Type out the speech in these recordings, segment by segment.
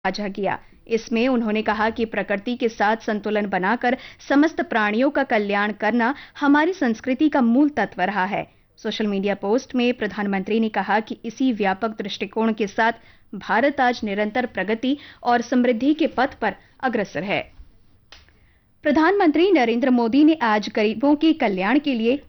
साझा किया। इसमें उन्होंने कहा कि प्रकृति के साथ संतुलन बनाकर समस्त प्राणियों का कल्याण करना हमारी संस्कृति का मूल तत्व रहा है। सोशल मीडिया पोस्ट में प्रधानमंत्री ने कहा कि इसी व्यापक दृष्टिकोण के साथ भारत आज निरंतर प्रगति और समृद्धि के पथ पर अग्रसर है। प्रधानमंत्री नरेंद्र मोदी ने आज गरीबों के कल्याण के लिए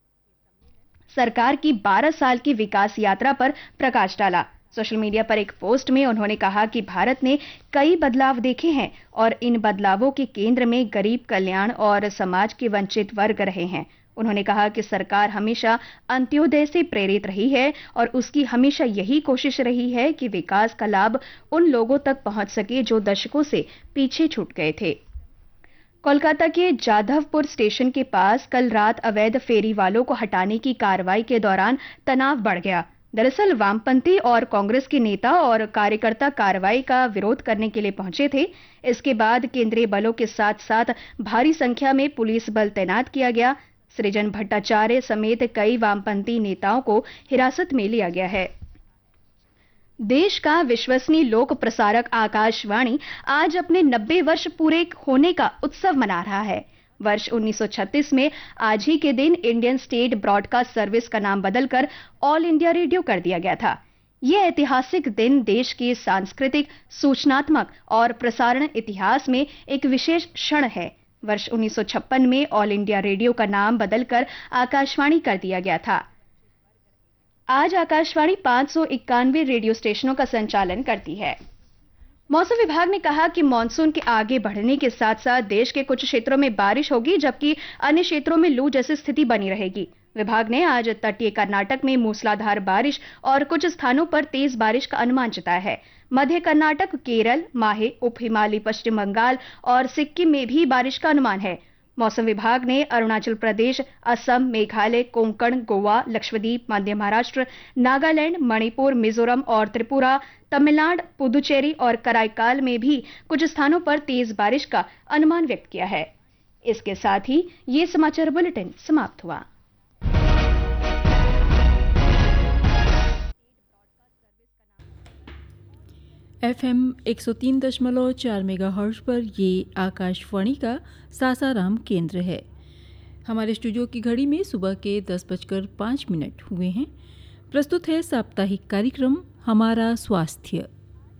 सरकार की 12 साल की विकास यात्रा पर प्रकाश डाला। सोशल मीडिया पर एक पोस्ट में उन्होंने कहा कि भारत ने कई बदलाव देखे हैं और इन बदलावों के केंद्र में गरीब कल्याण और समाज के वंचित वर्ग रहे हैं। उन्होंने कहा कि सरकार हमेशा अंत्योदय से प्रेरित रही है और उसकी हमेशा यही कोशिश रही है कि विकास का लाभ उन लोगों तक पहुंच सके जो दशकों से पीछे छूट गए थे। कोलकाता के जाधवपुर स्टेशन के पास कल रात अवैध फेरी वालों को हटाने की कार्रवाई के दौरान तनाव बढ़ गया। दरअसल वामपंथी और कांग्रेस के नेता और कार्यकर्ता कार्रवाई का विरोध करने के लिए पहुंचे थे। इसके बाद केंद्रीय बलों के साथ साथ भारी संख्या में पुलिस बल तैनात किया गया। सृजन भट्टाचार्य समेत कई वामपंथी नेताओं को हिरासत में लिया गया है। देश का विश्वसनीय लोक प्रसारक आकाशवाणी आज अपने 90 वर्ष पूरे होने का उत्सव मना रहा है। वर्ष 1936 में आज ही के दिन इंडियन स्टेट ब्रॉडकास्ट सर्विस का नाम बदलकर ऑल इंडिया रेडियो कर दिया गया था। यह ऐतिहासिक दिन देश के सांस्कृतिक, सूचनात्मक और प्रसारण इतिहास में एक विशेष क्षण है। वर्ष 1956 में ऑल इंडिया रेडियो का नाम बदलकर आकाशवाणी कर दिया गया था। आज आकाशवाणी 591 रेडियो स्टेशनों का संचालन करती है। मौसम विभाग ने कहा कि मानसून के आगे बढ़ने के साथ साथ देश के कुछ क्षेत्रों में बारिश होगी, जबकि अन्य क्षेत्रों में लू जैसी स्थिति बनी रहेगी। विभाग ने आज तटीय कर्नाटक में मूसलाधार बारिश और कुछ स्थानों पर तेज बारिश का अनुमान जताया है। मध्य कर्नाटक, केरल, माहे, उप हिमालय, पश्चिम बंगाल और सिक्किम में भी बारिश का अनुमान है। मौसम विभाग ने अरुणाचल प्रदेश, असम, मेघालय, कोंकण, गोवा, लक्षद्वीप, मध्य महाराष्ट्र, नागालैंड, मणिपुर, मिजोरम और त्रिपुरा, तमिलनाडु, पुदुचेरी और कराईकाल में भी कुछ स्थानों पर तेज बारिश का अनुमान व्यक्त किया है। इसके साथ ही ये समाचार बुलेटिन समाप्त हुआ। FM 103.4 मेगाहर्ट्ज़ पर ये आकाशवाणी का सासाराम केंद्र है। हमारे स्टूडियो की घड़ी में सुबह के 10:05 हुए हैं। प्रस्तुत है साप्ताहिक कार्यक्रम हमारा स्वास्थ्य।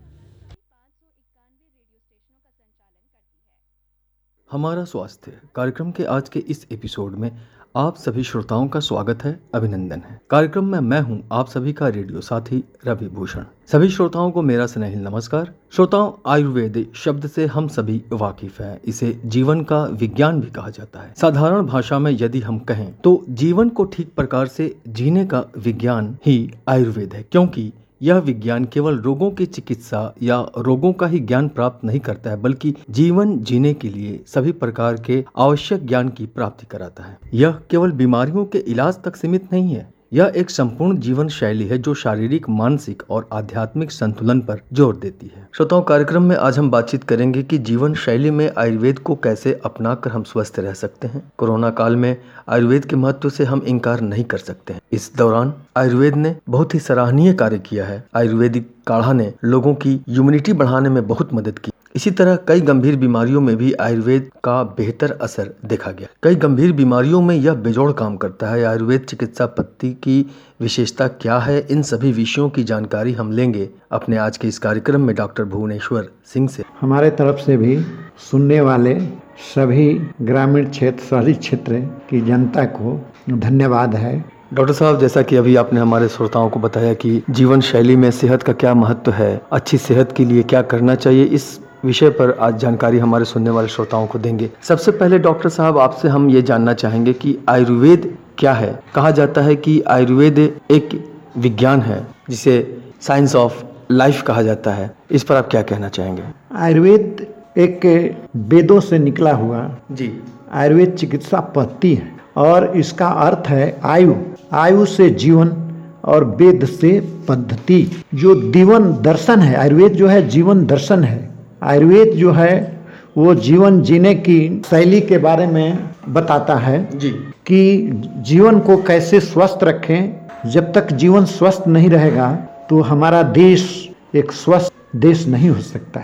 हमारा स्वास्थ्य कार्यक्रम के आज के इस एपिसोड में आप सभी श्रोताओं का स्वागत है, अभिनंदन है। कार्यक्रम में मैं हूं आप सभी का रेडियो साथी रवि भूषण। सभी श्रोताओं को मेरा स्नेहिल नमस्कार। श्रोताओं, आयुर्वेद शब्द से हम सभी वाकिफ हैं। इसे जीवन का विज्ञान भी कहा जाता है। साधारण भाषा में यदि हम कहें तो जीवन को ठीक प्रकार से जीने का विज्ञान ही आयुर्वेद है, क्योंकि यह विज्ञान केवल रोगों की चिकित्सा या रोगों का ही ज्ञान प्राप्त नहीं करता है, बल्कि जीवन जीने के लिए सभी प्रकार के आवश्यक ज्ञान की प्राप्ति कराता है। यह केवल बीमारियों के इलाज तक सीमित नहीं है। यह एक संपूर्ण जीवन शैली है जो शारीरिक, मानसिक और आध्यात्मिक संतुलन पर जोर देती है। श्रोताओं, कार्यक्रम में आज हम बातचीत करेंगे कि जीवन शैली में आयुर्वेद को कैसे अपनाकर हम स्वस्थ रह सकते हैं। कोरोना काल में आयुर्वेद के महत्व से हम इनकार नहीं कर सकते हैं। इस दौरान आयुर्वेद ने बहुत ही सराहनीय कार्य किया है। आयुर्वेदिक काढ़ा ने लोगों की इम्यूनिटी बढ़ाने में बहुत मदद की। इसी तरह कई गंभीर बीमारियों में भी आयुर्वेद का बेहतर असर देखा गया। कई गंभीर बीमारियों में यह बेजोड़ काम करता है। आयुर्वेद चिकित्सा पद्धति की विशेषता क्या है, इन सभी विषयों की जानकारी हम लेंगे अपने आज के इस कार्यक्रम में डॉक्टर भुवनेश्वर सिंह से। हमारे तरफ से भी सुनने वाले सभी ग्रामीण क्षेत्र, शहरी क्षेत्र की जनता को धन्यवाद है। डॉक्टर साहब, जैसा कि अभी आपने हमारे श्रोताओं को बताया कि जीवन शैली में सेहत का क्या महत्व है, अच्छी सेहत के लिए क्या करना चाहिए, इस विषय पर आज जानकारी हमारे सुनने वाले श्रोताओं को देंगे। सबसे पहले डॉक्टर साहब, आपसे हम ये जानना चाहेंगे कि आयुर्वेद क्या है। कहा जाता है कि आयुर्वेद एक विज्ञान है जिसे साइंस ऑफ लाइफ कहा जाता है। इस पर आप क्या कहना चाहेंगे? आयुर्वेद एक वेदों से निकला हुआ जी आयुर्वेद चिकित्सा पद्धति है और इसका अर्थ है आयु। आयु से जीवन और वेद से पद्धति। जो जीवन दर्शन है, आयुर्वेद जो है जीवन दर्शन है। आयुर्वेद जो है वो जीवन जीने की शैली के बारे में बताता है जी कि जीवन को कैसे स्वस्थ रखें। जब तक जीवन स्वस्थ नहीं रहेगा तो हमारा देश एक स्वस्थ देश नहीं हो सकता है।